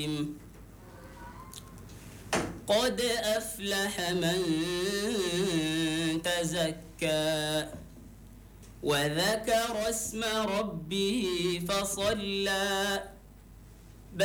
قد أفلح من تزكى وذكر اسم ربه فصلى